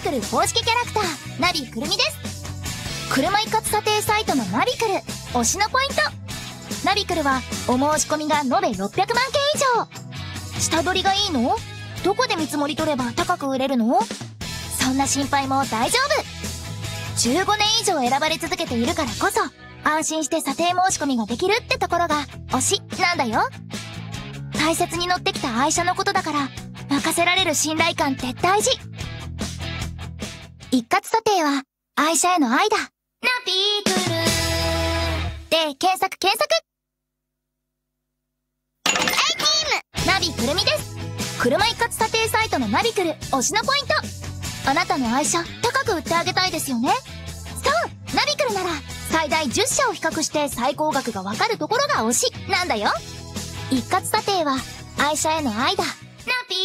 クル公式キャラクター、ナビくるみです。車一括査定サイトのナビクル、推しのポイント。ナビクルはお申し込みが延べ600万件以上。下取りがいいの？どこで見積もり取れば高く売れるの？そんな心配も大丈夫。15年以上選ばれ続けているからこそ、安心して査定申し込みができるってところが推しなんだよ。大切に乗ってきた愛車のことだから、任せられる信頼感って大事。一括査定は愛車への愛だ。ナビクルで検索。ナビくるみです。車一括査定サイトのナビクル推しのポイント。あなたの愛車高く売ってあげたいですよね。そう、ナビクルなら最大10社を比較して最高額がわかるところが推しなんだよ。一括査定は愛車への愛だ。ナビ